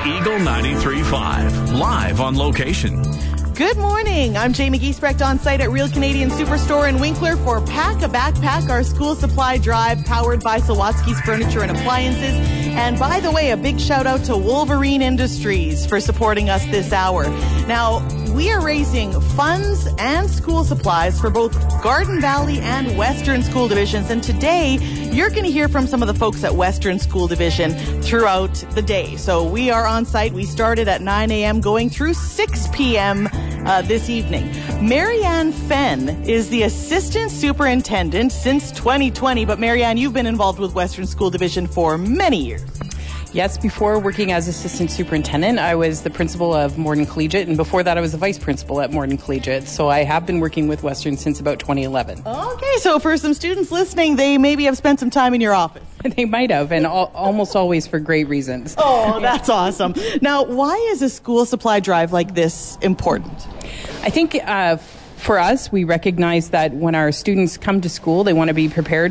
Eagle 93.5, live on location. Good morning. I'm Jamie Giesbrecht on site at Real Canadian Superstore in Winkler for Pack a Backpack, our school supply drive powered by Sawatsky's Furniture and Appliances. And by the way, a big shout out to Wolverine Industries for supporting us this hour. Now, we are raising funds and school supplies for both Garden Valley and Western School Divisions. And today, you're going to hear from some of the folks at Western School Division throughout the day. So we are on site. We started at 9 a.m. going through 6 p.m. This evening. Marianne Fenn is the assistant superintendent since 2020. But Marianne, you've been involved with Western School Division for many years. Yes, before working as assistant superintendent, I was the principal of Morden Collegiate, and before that I was the vice principal at Morden Collegiate. So I have been working with Western since about 2011. Okay, so for some students listening, they maybe have spent some time in your office. They might have, and almost always for great reasons. Oh, that's awesome. Now, why is a school supply drive like this important? I think for us, we recognize that when our students come to school, they want to be prepared